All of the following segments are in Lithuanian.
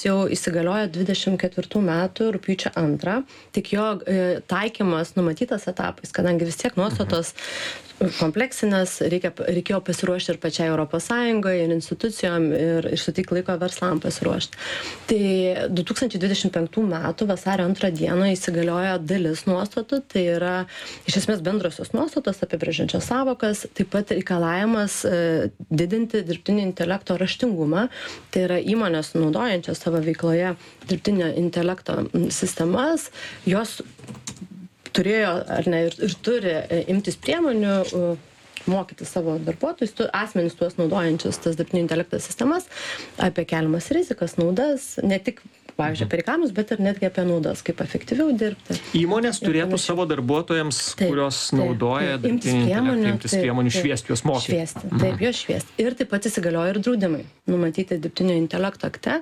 jau įsigaliojo 24 metų rugpjūčio 2, tik jo taikymas numatytas etapais, kadangi vis tiek nuostatos kompleksinės, reikėjo pasiruošti ir pačiai Europos Sąjungoje, ir institucijom, ir suteikti laiko verslam pasiruošti. Tai 2025 metų vasario 2 dieną įsigaliojo dalis nuostatų, tai yra iš esmės bendrosios nuostatos apibrėžiančios savokas, taip pat reikalavimas didinti dirbtinio intelekto raštingumą, tai yra įmonės naudojančios savo veikloje dirbtinio intelekto sistemas, jos turėjo ar ne ir turi imtis priemonių mokyti savo darbuotojus, asmenis tuos naudojančius tas dirbtinio intelekto sistemas apie keliamas rizikas, naudas, ne tik pavyzdžiui, apie reikalavimus, bet ir netgi apie naudas, kaip efektyviau dirbti. Įmonės turėtų savo darbuotojams, kurios naudoja dirbtinį intelektą, imtis priemonių šviesti juos mokyti. Taip, juos šviesti. Ir taip pat įsigaliojo ir draudimai. Numatyti dirbtinio intelekto akte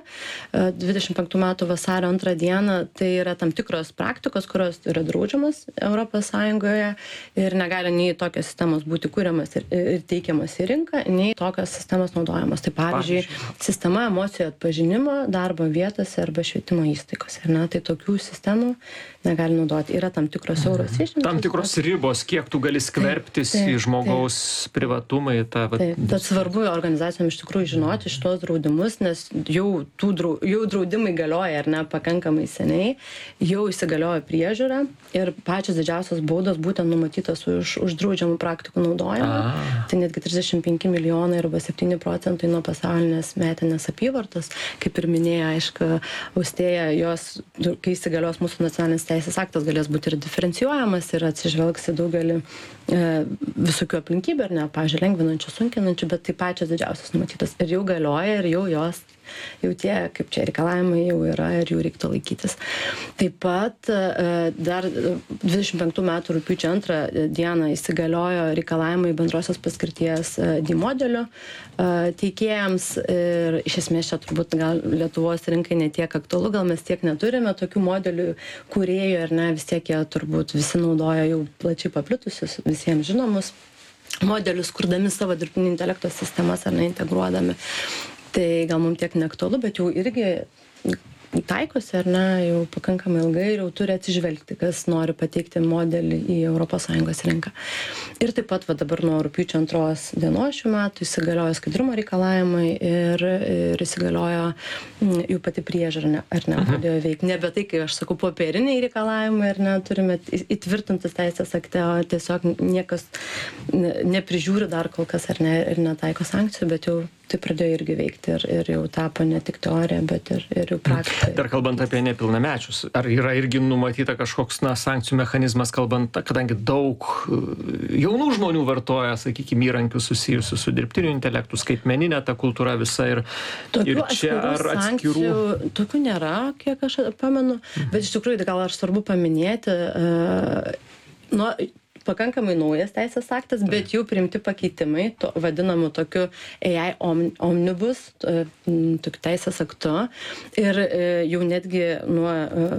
25 metų vasario 2 dieną, tai yra tam tikros praktikos, kurios yra draudžiamas Europos Sąjungoje ir negali nei tokios sistemos būti kūriamas ir teikiamas į rinką, nei tokios sistemos naudojamos. Tai pavyzdžiui, sistema emocijų atpažinimo darbo vietose arba švietimo įstaigose. Tai tokių sistemų negali naudoti. Yra tam tikros siauros išimtys. Tam tikros ribos, kiek tu gali skverbtis į žmogaus privatumą. Tad svarbu organizacijom iš tikrųjų žinoti šitos draudimus, nes jau draudimai galioja, pakankamai seniai, jau įsigaliojo priežiūra ir pačios didžiausios baudos būtent numatytos už draudžiamų praktikų naudojimą. Tai netgi 35 milijonai arba 7% nuo pasaulinės metinės apyvartos. Kaip ir minėjo, aišku, Austėja, jos, kai įsigalios mūsų nacionalinis teisės aktas, galės būti ir diferencijuojamas ir atsižvelgs į daugelį visokių aplinkybių, pavyzdžiui, lengvinančių, sunkinančių, bet tai pačios didžiausios numatytos ir jau galioja ir jau jos, jau tie, kaip čia reikalavimai jau yra ir jų reiktų laikytis. Taip pat dar 25 metų rugpjūčio 2 dieną įsigaliojo reikalavimai bendrosios paskirties D modelių teikėjams ir iš esmės čia turbūt gal Lietuvos rinkai netiek aktualu, gal mes tiek neturime tokių modelių kūrėjų ir vis tiek jie turbūt visi naudoja jau plačiai paplitusius, visiems žinomus modelius, kurdami savo dirbtinio intelekto sistemas ar integruodami. Tai gal mums tiek neaktualu, bet jau irgi taikosi, jau pakankamai ilgai ir jau turi atsižvelgti, kas nori pateikti modelį į ES rinką. Ir taip pat dabar nuo rugpjūčio 2 dienos šių metų įsigaliojo skaidrumo reikalavimai ir įsigaliojo jų pati priežiūra, pradėjo veikti. Nebe tai, kai aš sakau, popieriniai reikalavimai, turime įtvirtintus teisės akte, o tiesiog niekas neprižiūri dar kol kas ir netaiko sankcijų, bet jau tai pradėjo irgi veikti ir jau tapo ne tik teorija, bet ir jau praktika. Dar kalbant apie nepilnamečius, ar yra irgi numatyta kažkoks sankcijų mechanizmas, kadangi daug jaunų žmonių vartoja, sakykime, įrankių susijusių su dirbtiniu intelektu, skaitmeninė ta kultūra visa ir čia ar atskirų? Tokių nėra, kiek aš pamenu, bet iš tikrųjų gal aš svarbu paminėti, pakankamai naujas teisės aktas, bet jau priimti pakeitimai, vadinamų tokiu AI omnibus, tokiu teisės aktu. Ir jau netgi nuo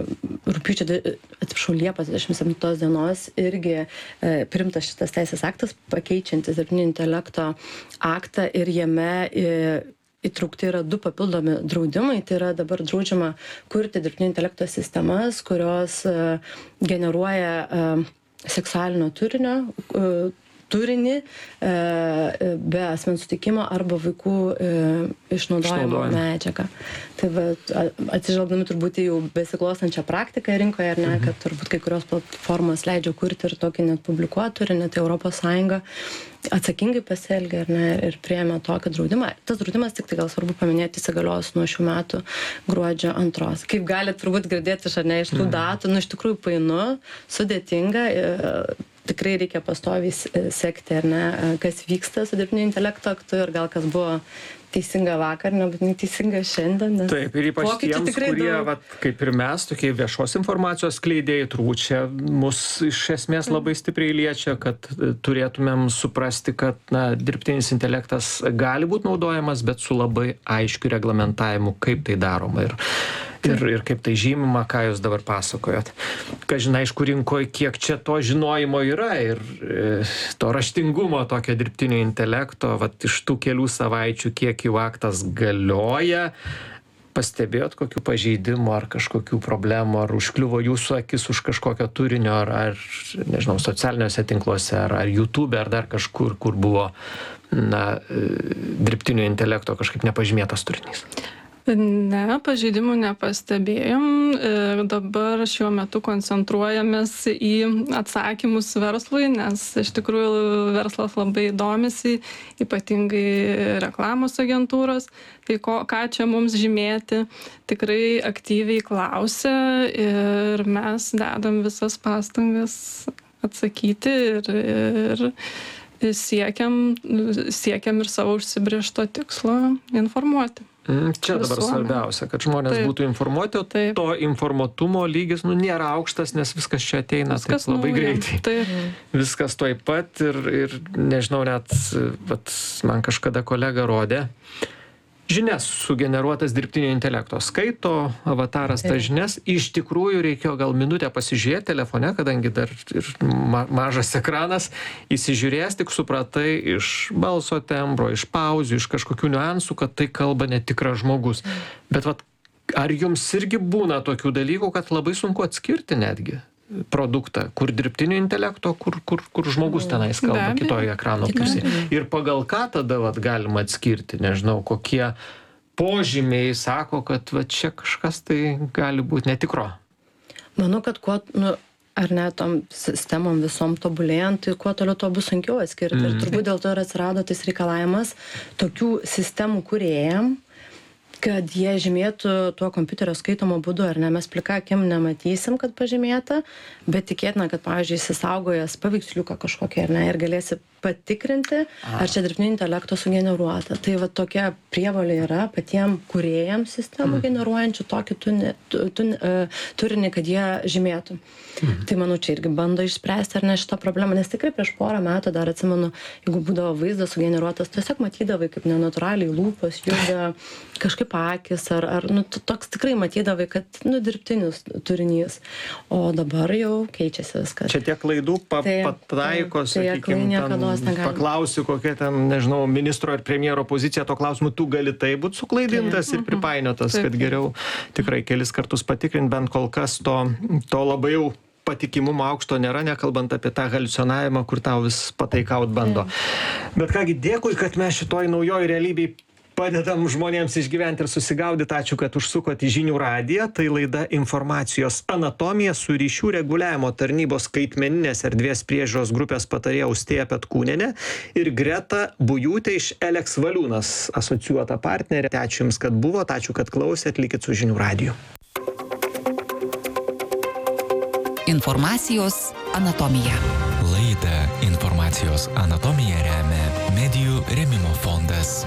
Liepos 27 dienos irgi priimtas šitas teisės aktas, pakeičiantis dirbtinio intelekto aktą ir jame įtraukti yra 2 papildomi draudimai, tai yra dabar draudžiama kurti dirbtinio intelekto sistemas, kurios generuoja seksualinio turinį be asmens sutikimo arba vaikų išnaudojimo medžiagą. Tai atsižvelgdami turbūt jau besiklostančią praktiką rinkoje, kad turbūt kai kurios platformos leidžia kurti ir tokį net publikuotą turinį, tai Europos Sąjunga atsakingai pasielgė ir priėmė tokį draudimą. Tas draudimas, tik tai gal svarbu paminėti, įsigalios nuo šių metų gruodžio 2. Kaip galite turbūt girdėti iš tų datų, iš tikrųjų painu, sudėtinga, tikrai reikia pastoviai sekti, kas vyksta su dirbtinio intelekto aktu ir gal kas buvo teisinga vakar, nebūtinai teisinga šiandien. Taip, ir ypač tiems, kurie, kaip ir mes, tokie viešos informacijos skleidėjai, turbūt čia mus iš esmės labai stipriai liečia, kad turėtumėm suprasti, kad dirbtinis intelektas gali būti naudojamas, bet su labai aiškiu reglamentavimu, kaip tai daroma. Ir kaip tai žymima, ką jūs dabar pasakojot. Kažin, aišku, rinkoje, kiek čia to žinojimo yra ir to raštingumo tokio dirbtinio intelekto, iš tų kelių savaičių, kiek jų aktas galioja, pastebėjot kokių pažeidimų ar kažkokių problemų, ar užkliuvo jūsų akis už kažkokio turinio, ar nežinau, socialiniuose tinkluose, ar YouTube, ar dar kažkur, kur buvo dirbtinio intelekto kažkaip nepažymėtas turinys? Ne, pažeidimų nepastebėjom ir dabar šiuo metu koncentruojamės į atsakymus verslui, nes iš tikrųjų verslas labai domisi, ypatingai reklamos agentūros, tai ką čia mums žymėti, tikrai aktyviai klausia ir mes dedam visas pastangas atsakyti ir siekiam ir savo užsibrėžto tikslo informuoti. Čia dabar svarbiausia, kad žmonės būtų informuoti, o to informuotumo lygis nėra aukštas, nes viskas čia ateina taip labai greitai. Viskas tuoj pat ir nežinau, net man kažkada kolega rodė žinias sugeneruotas dirbtinio intelekto. Skaito avataras tas žinias, iš tikrųjų reikėjo gal minutę pasižiūrėti telefone, kadangi dar ir mažas ekranas, įsižiūrėjęs tik supratai iš balso tembro, iš pauzių, iš kažkokių niuansų, kad tai kalba netikras žmogus. Bet ar jums irgi būna tokių dalykų, kad labai sunku atskirti netgi produktą, kur dirbtinio intelekto, kur žmogus tenais kalba kitoje ekrano pusėje. Ir pagal ką tada galima atskirti, nežinau, kokie požymiai sako, kad čia kažkas tai gali būti netikro. Manau, kad ar net tom sistemom visom tobulėjant, tai kuo toliau to bus sunkiau atskirti. Ir turbūt dėl to ir atsirado tas reikalavimas tokių sistemų kūrėjam, kad jie žymėtų tuo kompiuterio skaitomo būdu, ar ne, mes plika akim nematysim, kad pažymėta, bet tikėtina, kad, pavyzdžiui, įsisaugojęs paveiksliuką kažkokią, ar ne, ir galėsi patikrinti, ar čia dirbtinio intelekto sugeneruota. Tai tokia prievolė yra patiem kūrėjams sistemų generuojančių tokį turinį, kad jie žymėtų. Tai manau, čia irgi bando išspręsti, ar ne, šitą problemą, nes tikrai prieš porą metų dar atsimenu, jeigu būdavo vaizdas sugeneruotas, tiesiog matydavai, kaip nenatūraliai lūpos juda, kažkaip akis, ar toks tikrai matydavai, kad dirbtinis turinys. O dabar jau keičiasi viskas. Čia tiek klaidų pataiko, sakykime, paklausiu, kokia ten, nežinau, ministro ar premjero pozicija, to klausimu, tu gali tai būti suklaidintas ir pripainiotas, kad geriau tikrai kelis kartus patikrint, bent kol kas to labai jau patikimumo aukšto nėra, nekalbant apie tą haliucinavimą, kur tau vis pataikaut bando. Bet kągi, dėkui, kad mes šitoj naujoj realybėj padedam žmonėms išgyventi ir susigaudyti. Ačiū, kad užsukot į Žinių radiją. Tai laida Informacijos anatomija su ryšių reguliavimo tarnybos skaitmeninės erdvės priežiūros grupės patarėja Austėja Petkūnienė ir Greta Bujūtė iš Elex Valiūnas asocijuota partnerė. Ačiū Jums, kad buvot, ačiū, kad klausėt, likit su Žinių radiju. Informacijos anatomija. Laidą Informacijos anatomija remia Medijų rėmimo fondas.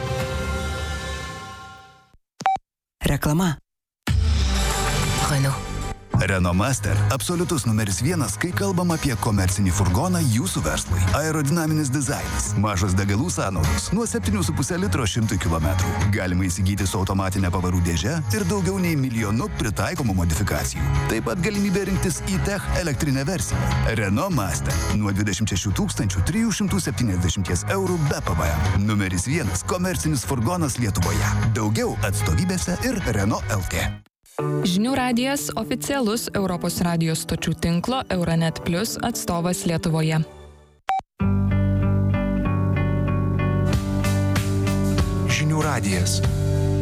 Reklama. Renault. Renault Master – absoliutus numeris 1, kai kalbam apie komercinį furgoną jūsų verslui. Aerodinaminis dizainas, mažos degalų sąnaudos, nuo 7,5 litro 100 km. Galima įsigyti su automatinė pavarų dėže ir daugiau nei 1 milijonu pritaikomų modifikacijų. Taip pat galimybė rinktis e-Tech elektrinę versiją. Renault Master nuo 26 370 eurų be PVM. Numeris 1 komercinis furgonas Lietuvoje. Daugiau atstovybėse ir Renault LT. Žinių radijas oficialus Europos radijos stočių tinklo Euronet Plus atstovas Lietuvoje. Žinių radijas.